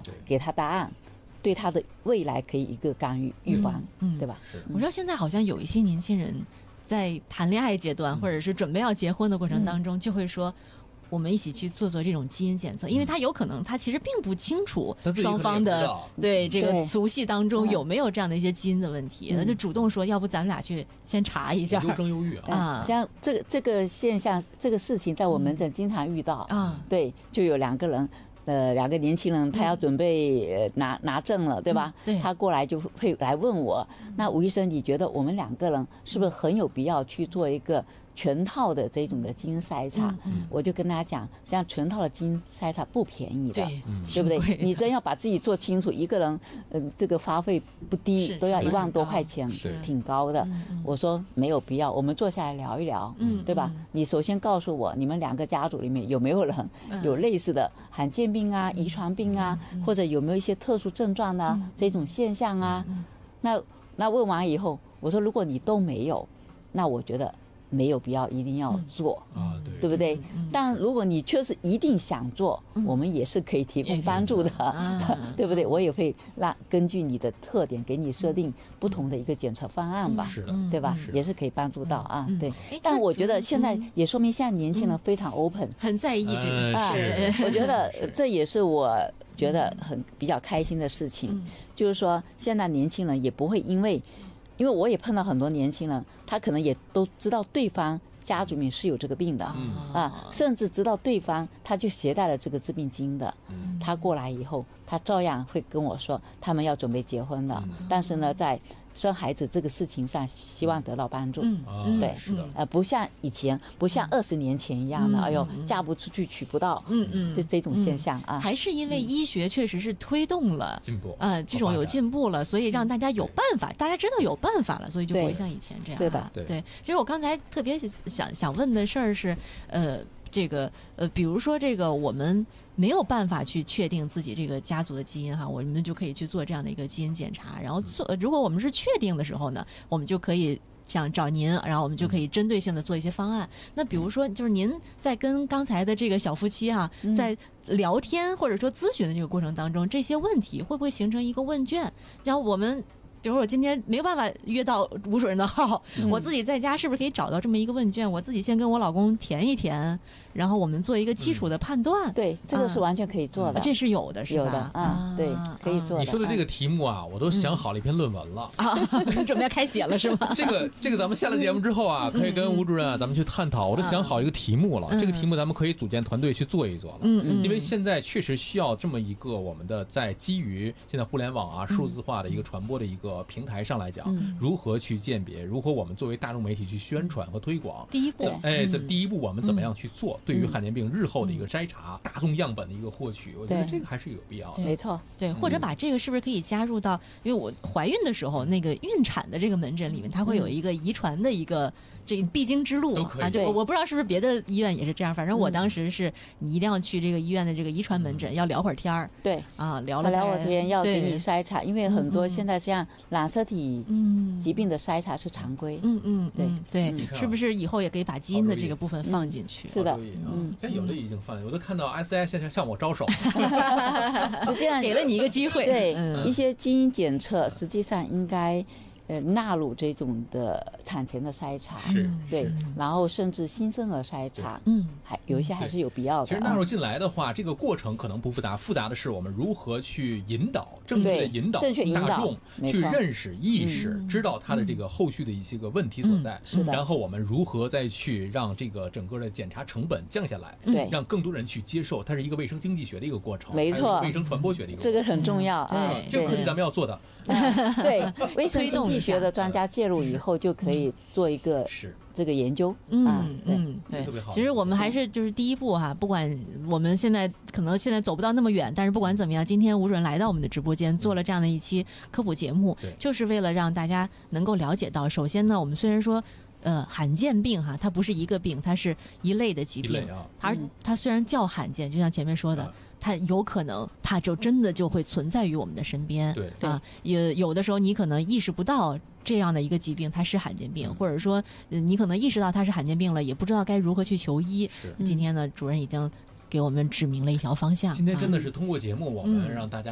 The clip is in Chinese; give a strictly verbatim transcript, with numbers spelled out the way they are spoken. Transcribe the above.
给他答案，对他的未来可以一个干预预防，嗯嗯、对吧？ 我知道现在好像有一些年轻人在谈恋爱阶段，嗯、或者是准备要结婚的过程当中，嗯、就会说。我们一起去做做这种基因检测，因为他有可能他其实并不清楚双方的对这个族系当中有没有这样的一些基因的问题，那就主动说，要不咱们俩去先查一下。 优生优育啊， 像这个这个现象，这个事情在我门诊经常遇到啊。对，就有两个人。呃，两个年轻人，他要准备、呃、拿拿证了，对吧？ 嗯、对， 他过来就会来问我，那吴医生，你觉得我们两个人是不是很有必要去做一个全套的这种的基因筛查？嗯嗯、我就跟他讲，实际上全套的基因筛查不便宜的， 对， 嗯、对不对？你真要把自己做清楚，一个人，呃，这个花费不低，都要一万多块钱，挺高的。嗯、我说没有必要，我们坐下来聊一聊，嗯，对吧？嗯、你首先告诉我，你们两个家族里面有没有人有类似的罕见病啊、遗传病啊，或者有没有一些特殊症状啊、嗯、这种现象啊？嗯、那那问完以后，我说如果你都没有，那我觉得没有必要一定要做、 嗯、啊，对， 对不对？嗯、但如果你确实一定想做，嗯、我们也是可以提供帮助的，嗯、对不对？我也会让根据你的特点给你设定不同的一个检测方案吧， 是的， 对吧？也是可以帮助到啊，对。但我觉得现在也说明现在年轻人非常 open，、嗯、 很在意这个。 啊，我觉得这也是我觉得很比较开心的事情，嗯、就是说现在年轻人也不会因为。因为我也碰到很多年轻人，他可能也都知道对方家族里面是有这个病的、嗯、啊，甚至知道对方他就携带了这个致病基因的，嗯、他过来以后，他照样会跟我说，他们要准备结婚了，嗯、但是呢，在生孩子这个事情上，希望得到帮助。嗯，对， 是的， 呃，不像以前，不像二十年前一样的，嗯、哎呦，嫁不出去，娶不到，嗯嗯，这这种现象啊， 还是因为医学确实是推动了进步， 呃，这种有进步了，所以让大家有办法，大家知道有办法了，所以就不会像以前这样。 是的， 对。其实我刚才特别想想问的事儿是，呃。这个呃，比如说这个，我们没有办法去确定自己这个家族的基因哈，我们就可以去做这样的一个基因检查。然后做，如果我们是确定的时候呢，我们就可以想找您，然后我们就可以针对性的做一些方案。那比如说，就是您在跟刚才的这个小夫妻哈、啊，在聊天或者说咨询的这个过程当中，这些问题会不会形成一个问卷？然后我们。比如说我今天没有办法约到吴主任的号、嗯、我自己在家是不是可以找到这么一个问卷，我自己先跟我老公填一填，然后我们做一个基础的判断、 嗯、对，这个是完全可以做的、 啊、这是有的是吧？ 有的啊，啊对，可以做的。 你说的这个题目啊，我都想好了一篇论文了、 嗯、啊，准备要开写了是吗？ 这个这个咱们下了节目之后啊，可以跟吴主任啊咱们去探讨，我都想好一个题目了、嗯、这个题目咱们可以组建团队去做一做了。嗯嗯，因为现在确实需要这么一个我们的在基于现在互联网啊数字化的一个传播的一个平台上来讲、嗯、如何去鉴别，如何我们作为大众媒体去宣传和推广， 第一步， 哎，这第一步我们怎么样去做、嗯、对于罕见病日后的一个筛查、嗯、大众样本的一个获取，我觉得这个还是有必要的。 没错， 对，或者把这个是不是可以加入到，因为我怀孕的时候那个孕产的这个门诊里面，它会有一个遗传的一个这个必经之路啊，就我不知道是不是别的医院也是这样，反正我当时是你一定要去这个医院的这个遗传门诊、嗯、要聊会儿天儿， 对啊，聊了聊会儿天，要给你筛查，因为很多现在像染色体疾病的筛查是常规， 嗯嗯， 对对、 嗯， 是不是以后也可以把基因的这个部分放进去？ 嗯、是的， 嗯，像有的已经放，我都看到 S I 向向我招手， 实际上给了你一个机会， 对、 嗯、 一些基因检测，实际上应该。呃，纳入这种的产前的筛查， 是对，然后甚至新生儿筛查，嗯，还有一些还是有必要的。 其实纳入进来的话，这个过程可能不复杂，复杂的是我们如何去引导，正确的引导大众去认识、意识，知道它的这个后续的一些个问题所在。 是的。 然后我们如何再去让这个整个的检查成本降下来， 对， 让更多人去接受，它是一个卫生经济学的一个过程， 没错， 卫生传播学的一个过程， 这个很重要啊。 这个课题咱们要做的。 对，卫生经济学的专家介入以后，就可以做一个是这个研究。 嗯嗯，对，其实我们还是就是第一步哈，不管我们现在可能现在走不到那么远，但是不管怎么样，今天吴主任来到我们的直播间，做了这样的一期科普节目，就是为了让大家能够了解到，首先呢，我们虽然说。呃，罕见病哈，它不是一个病，它是一类的疾病。 啊、 它它虽然叫罕见，就像前面说的，它有可能它就真的就会存在于我们的身边。 对啊，也有的时候你可能意识不到这样的一个疾病它是罕见病，嗯、或者说、呃、你可能意识到它是罕见病了，也不知道该如何去求医。今天呢，主任已经给我们指明了一条方向。 今天真的是通过节目，我们让大家。